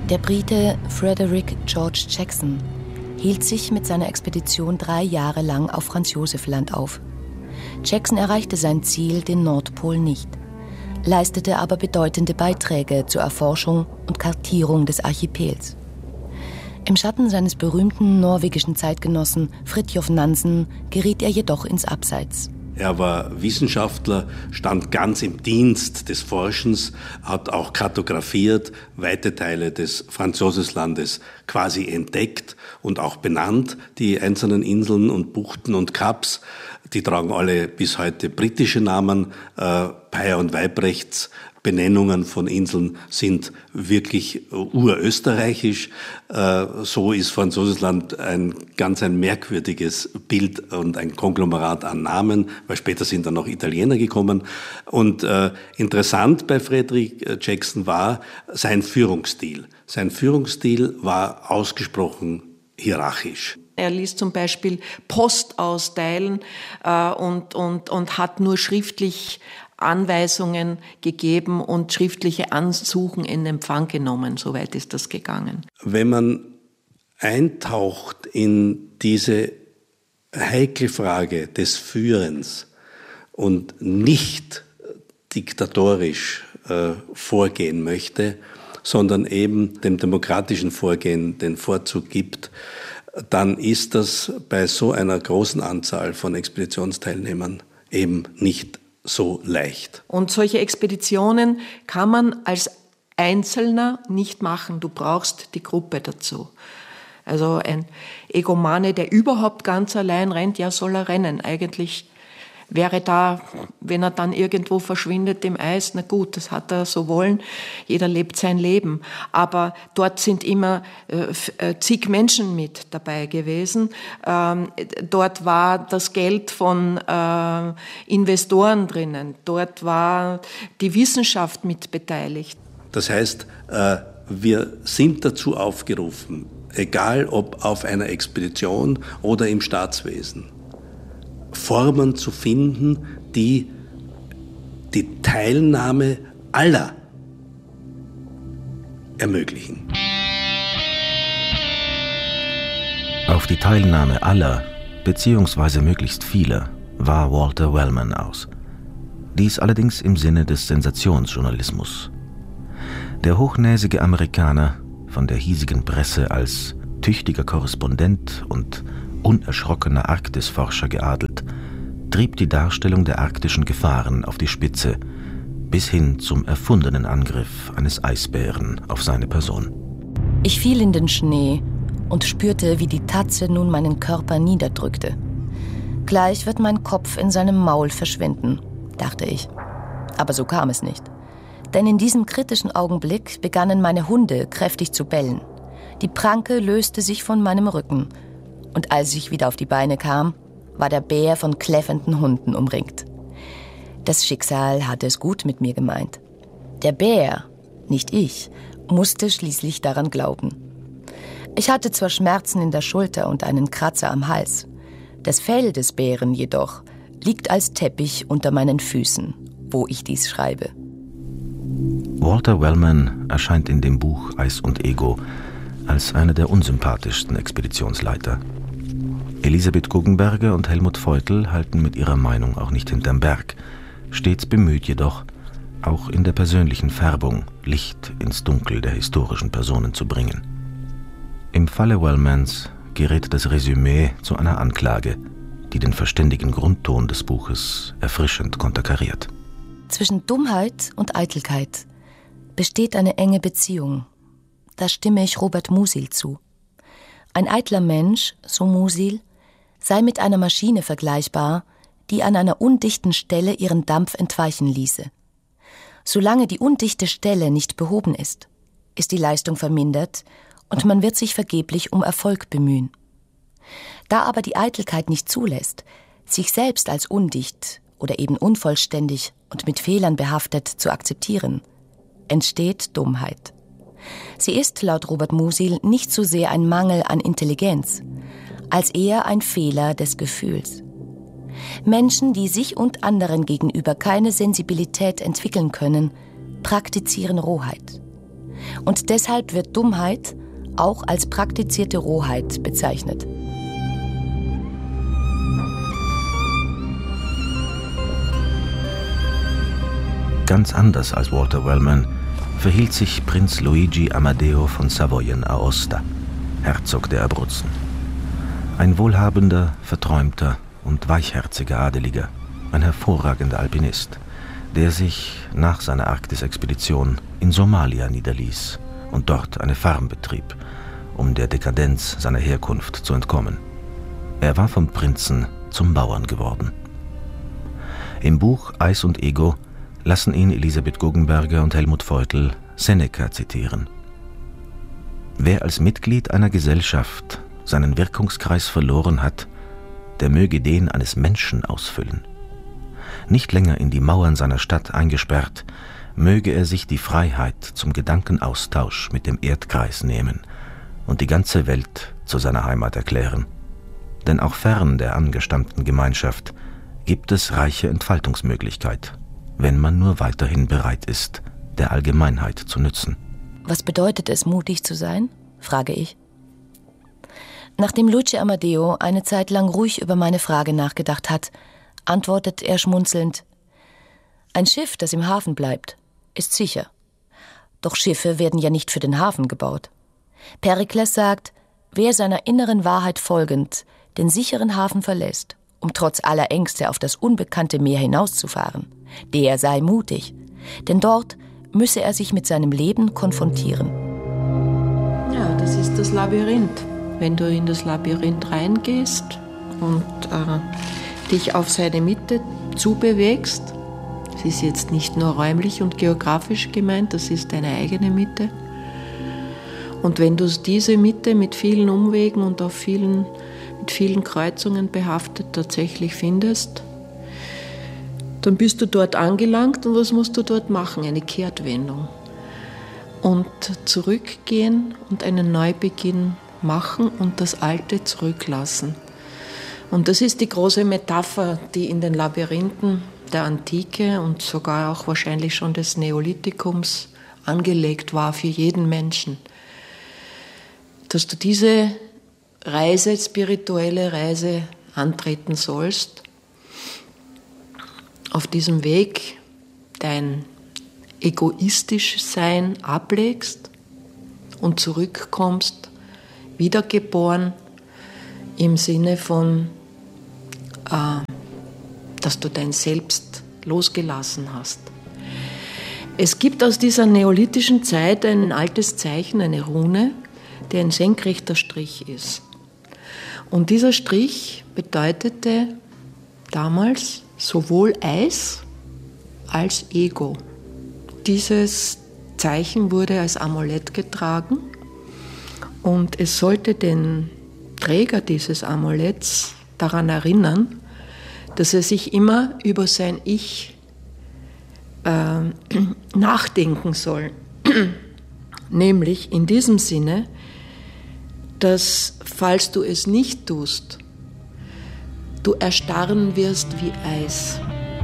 Der Brite Frederick George Jackson hielt sich mit seiner Expedition 3 Jahre lang auf Franz-Josef-Land auf. Jackson erreichte sein Ziel, den Nordpol, nicht, leistete aber bedeutende Beiträge zur Erforschung und Kartierung des Archipels. Im Schatten seines berühmten norwegischen Zeitgenossen Fridtjof Nansen geriet er jedoch ins Abseits. Er war Wissenschaftler, stand ganz im Dienst des Forschens, hat auch kartografiert, weite Teile des Franz-Josef-Landes quasi entdeckt und auch benannt, die einzelnen Inseln und Buchten und Kaps. Die tragen alle bis heute britische Namen. Peyer und Weibrechts Benennungen von Inseln sind wirklich urösterreichisch. So ist Franz-Josef-Land ein merkwürdiges Bild und ein Konglomerat an Namen, weil später sind dann noch Italiener gekommen. Und interessant bei Frederick Jackson war sein Führungsstil. Sein Führungsstil war ausgesprochen hierarchisch. Er ließ zum Beispiel Post austeilen und hat nur schriftlich Anweisungen gegeben und schriftliche Ansuchen in Empfang genommen. Soweit ist das gegangen. Wenn man eintaucht in diese heikle Frage des Führens und nicht diktatorisch vorgehen möchte, sondern eben dem demokratischen Vorgehen den Vorzug gibt, dann ist das bei so einer großen Anzahl von Expeditionsteilnehmern eben nicht so leicht. Und solche Expeditionen kann man als Einzelner nicht machen. Du brauchst die Gruppe dazu. Also ein Egomane, der überhaupt ganz allein rennt, ja, soll er rennen. Eigentlich wäre da, wenn er dann irgendwo verschwindet im Eis, na gut, das hat er so wollen. Jeder lebt sein Leben. Aber dort sind immer zig Menschen mit dabei gewesen. Dort war das Geld von Investoren drinnen. Dort war die Wissenschaft mit beteiligt. Das heißt, wir sind dazu aufgerufen, egal ob auf einer Expedition oder im Staatswesen, Formen zu finden, die die Teilnahme aller ermöglichen. Auf die Teilnahme aller bzw. möglichst vieler war Walter Wellman aus. Dies allerdings im Sinne des Sensationsjournalismus. Der hochnäsige Amerikaner, von der hiesigen Presse als tüchtiger Korrespondent und unerschrockener Arktisforscher geadelt, trieb die Darstellung der arktischen Gefahren auf die Spitze, bis hin zum erfundenen Angriff eines Eisbären auf seine Person. Ich fiel in den Schnee und spürte, wie die Tatze nun meinen Körper niederdrückte. Gleich wird mein Kopf in seinem Maul verschwinden, dachte ich. Aber so kam es nicht. Denn in diesem kritischen Augenblick begannen meine Hunde kräftig zu bellen. Die Pranke löste sich von meinem Rücken. Und als ich wieder auf die Beine kam, war der Bär von kläffenden Hunden umringt. Das Schicksal hatte es gut mit mir gemeint. Der Bär, nicht ich, musste schließlich daran glauben. Ich hatte zwar Schmerzen in der Schulter und einen Kratzer am Hals. Das Fell des Bären jedoch liegt als Teppich unter meinen Füßen, wo ich dies schreibe. Walter Wellman erscheint in dem Buch Eis und Ego als einer der unsympathischsten Expeditionsleiter. Elisabeth Guggenberger und Helmut Feutel halten mit ihrer Meinung auch nicht hinterm Berg, stets bemüht jedoch, auch in der persönlichen Färbung Licht ins Dunkel der historischen Personen zu bringen. Im Falle Wellmans gerät das Resümee zu einer Anklage, die den verständigen Grundton des Buches erfrischend konterkariert. Zwischen Dummheit und Eitelkeit besteht eine enge Beziehung. Da stimme ich Robert Musil zu. Ein eitler Mensch, so Musil, sei mit einer Maschine vergleichbar, die an einer undichten Stelle ihren Dampf entweichen ließe. Solange die undichte Stelle nicht behoben ist die Leistung vermindert und man wird sich vergeblich um Erfolg bemühen. Da aber die Eitelkeit nicht zulässt, sich selbst als undicht oder eben unvollständig und mit Fehlern behaftet zu akzeptieren, entsteht Dummheit. Sie ist laut Robert Musil nicht so sehr ein Mangel an Intelligenz, als eher ein Fehler des Gefühls. Menschen, die sich und anderen gegenüber keine Sensibilität entwickeln können, praktizieren Rohheit. Und deshalb wird Dummheit auch als praktizierte Rohheit bezeichnet. Ganz anders als Walter Wellman verhielt sich Prinz Luigi Amadeo von Savoyen-Aosta, Herzog der Abruzzen. Ein wohlhabender, verträumter und weichherziger Adeliger, ein hervorragender Alpinist, der sich nach seiner Arktisexpedition in Somalia niederließ und dort eine Farm betrieb, um der Dekadenz seiner Herkunft zu entkommen. Er war vom Prinzen zum Bauern geworden. Im Buch Eis und Ego lassen ihn Elisabeth Guggenberger und Helmut Feutel Seneca zitieren. Wer als Mitglied einer Gesellschaft seinen Wirkungskreis verloren hat, der möge den eines Menschen ausfüllen. Nicht länger in die Mauern seiner Stadt eingesperrt, möge er sich die Freiheit zum Gedankenaustausch mit dem Erdkreis nehmen und die ganze Welt zu seiner Heimat erklären. Denn auch fern der angestammten Gemeinschaft gibt es reiche Entfaltungsmöglichkeit, wenn man nur weiterhin bereit ist, der Allgemeinheit zu nützen. Was bedeutet es, mutig zu sein? Frage ich. Nachdem Luigi Amadeo eine Zeit lang ruhig über meine Frage nachgedacht hat, antwortet er schmunzelnd: Ein Schiff, das im Hafen bleibt, ist sicher. Doch Schiffe werden ja nicht für den Hafen gebaut. Perikles sagt, wer seiner inneren Wahrheit folgend den sicheren Hafen verlässt, um trotz aller Ängste auf das unbekannte Meer hinauszufahren, der sei mutig, denn dort müsse er sich mit seinem Leben konfrontieren. Ja, das ist das Labyrinth. Wenn du in das Labyrinth reingehst und dich auf seine Mitte zubewegst, es ist jetzt nicht nur räumlich und geografisch gemeint, das ist deine eigene Mitte. Und wenn du diese Mitte mit vielen Umwegen und mit vielen Kreuzungen behaftet tatsächlich findest, dann bist du dort angelangt und was musst du dort machen? Eine Kehrtwendung. Und zurückgehen und einen Neubeginn machen und das Alte zurücklassen. Und das ist die große Metapher, die in den Labyrinthen der Antike und sogar auch wahrscheinlich schon des Neolithikums angelegt war für jeden Menschen. Dass du diese Reise, spirituelle Reise antreten sollst, auf diesem Weg dein egoistisches Sein ablegst und zurückkommst, wiedergeboren, im Sinne von, dass du dein Selbst losgelassen hast. Es gibt aus dieser neolithischen Zeit ein altes Zeichen, eine Rune, der ein senkrechter Strich ist. Und dieser Strich bedeutete damals sowohl Eis als Ego. Dieses Zeichen wurde als Amulett getragen und es sollte den Träger dieses Amuletts daran erinnern, dass er sich immer über sein Ich nachdenken soll. Nämlich in diesem Sinne, dass, falls du es nicht tust, du erstarren wirst wie Eis.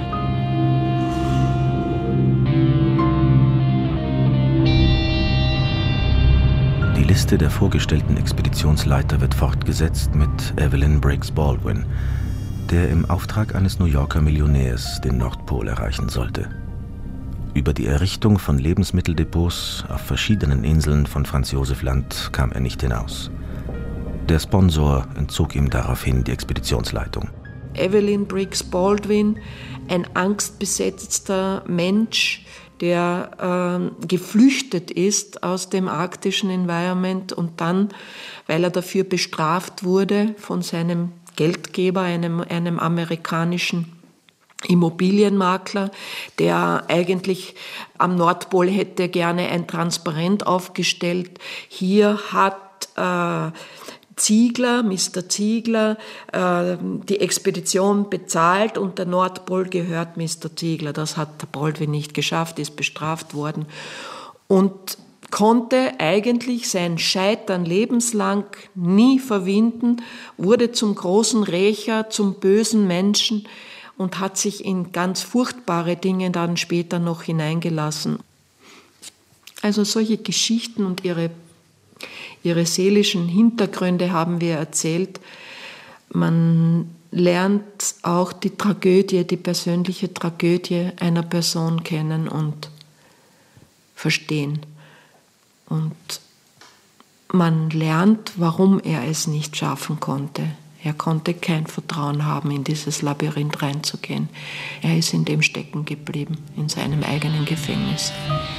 Die Liste der vorgestellten Expeditionsleiter wird fortgesetzt mit Evelyn Briggs Baldwin, der im Auftrag eines New Yorker Millionärs den Nordpol erreichen sollte. Über die Errichtung von Lebensmitteldepots auf verschiedenen Inseln von Franz Josef Land kam er nicht hinaus. Der Sponsor entzog ihm daraufhin die Expeditionsleitung. Evelyn Briggs Baldwin, ein angstbesetzter Mensch, der geflüchtet ist aus dem arktischen Environment und dann, weil er dafür bestraft wurde von seinem Geldgeber, einem amerikanischen Immobilienmakler, der eigentlich am Nordpol hätte gerne ein Transparent aufgestellt. Hier hat Ziegler, Mr. Ziegler, die Expedition bezahlt und der Nordpol gehört Mr. Ziegler. Das hat Baldwin nicht geschafft, ist bestraft worden und konnte eigentlich sein Scheitern lebenslang nie verwinden, wurde zum großen Rächer, zum bösen Menschen und hat sich in ganz furchtbare Dinge dann später noch hineingelassen. Also solche Geschichten und ihre seelischen Hintergründe haben wir erzählt. Man lernt auch die Tragödie, die persönliche Tragödie einer Person kennen und verstehen. Und man lernt, warum er es nicht schaffen konnte. Er konnte kein Vertrauen haben, in dieses Labyrinth reinzugehen. Er ist in dem stecken geblieben, in seinem eigenen Gefängnis.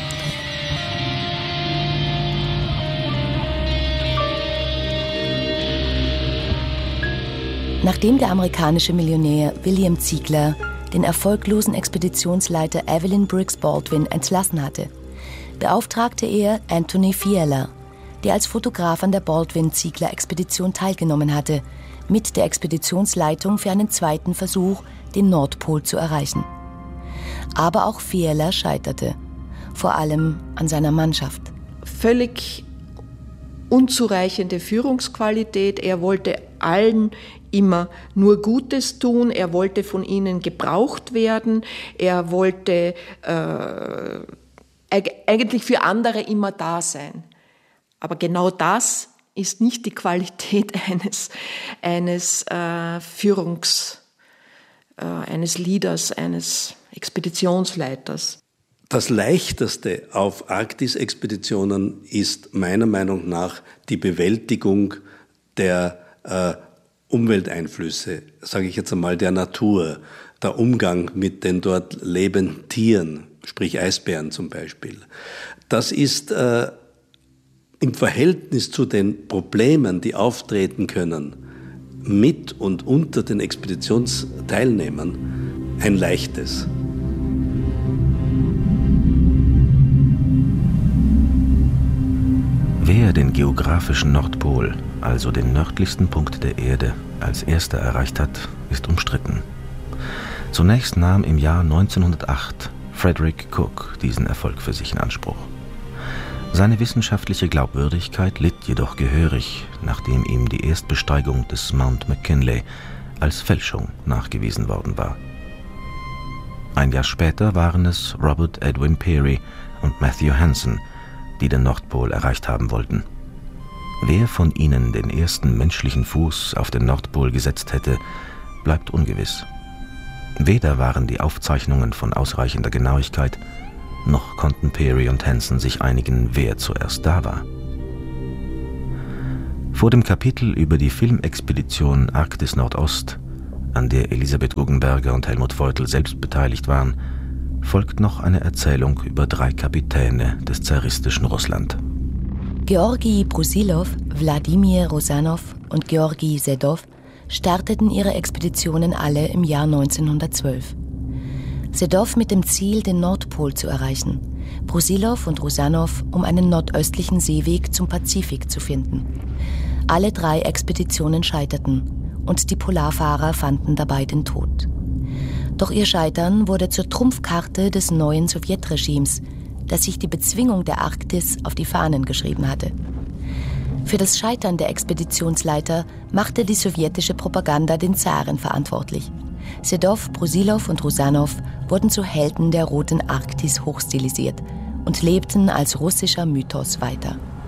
Nachdem der amerikanische Millionär William Ziegler den erfolglosen Expeditionsleiter Evelyn Briggs Baldwin entlassen hatte, beauftragte er Anthony Fiala, der als Fotograf an der Baldwin-Ziegler-Expedition teilgenommen hatte, mit der Expeditionsleitung für einen zweiten Versuch, den Nordpol zu erreichen. Aber auch Fiala scheiterte, vor allem an seiner Mannschaft. Völlig unzureichende Führungsqualität. Er wollte allen immer nur Gutes tun. Er wollte von ihnen gebraucht werden. Er wollte eigentlich für andere immer da sein. Aber genau das ist nicht die Qualität eines Leaders, eines Expeditionsleiters. Das Leichteste auf Arktis-Expeditionen ist meiner Meinung nach die Bewältigung der Umwelteinflüsse, sage ich jetzt einmal der Natur, der Umgang mit den dort lebenden Tieren, sprich Eisbären zum Beispiel. Das ist im Verhältnis zu den Problemen, die auftreten können, mit und unter den Expeditionsteilnehmern, ein leichtes. Wer den geografischen Nordpol, also den nördlichsten Punkt der Erde, als erster erreicht hat, ist umstritten. Zunächst nahm im Jahr 1908 Frederick Cook diesen Erfolg für sich in Anspruch. Seine wissenschaftliche Glaubwürdigkeit litt jedoch gehörig, nachdem ihm die Erstbesteigung des Mount McKinley als Fälschung nachgewiesen worden war. Ein Jahr später waren es Robert Edwin Peary und Matthew Hansen, die den Nordpol erreicht haben wollten. Wer von ihnen den ersten menschlichen Fuß auf den Nordpol gesetzt hätte, bleibt ungewiss. Weder waren die Aufzeichnungen von ausreichender Genauigkeit, noch konnten Peary und Hansen sich einigen, wer zuerst da war. Vor dem Kapitel über die Filmexpedition Arktis Nordost, an der Elisabeth Guggenberger und Helmut Feutel selbst beteiligt waren, folgt noch eine Erzählung über 3 Kapitäne des zaristischen Russland. Georgi Brusilov, Wladimir Rosanov und Georgi Sedov starteten ihre Expeditionen alle im Jahr 1912. Sedov mit dem Ziel, den Nordpol zu erreichen, Brusilov und Rosanov, um einen nordöstlichen Seeweg zum Pazifik zu finden. Alle 3 Expeditionen scheiterten und die Polarfahrer fanden dabei den Tod. Doch ihr Scheitern wurde zur Trumpfkarte des neuen Sowjetregimes, das sich die Bezwingung der Arktis auf die Fahnen geschrieben hatte. Für das Scheitern der Expeditionsleiter machte die sowjetische Propaganda den Zaren verantwortlich. Sedov, Brusilov und Rosanov wurden zu Helden der roten Arktis hochstilisiert und lebten als russischer Mythos weiter.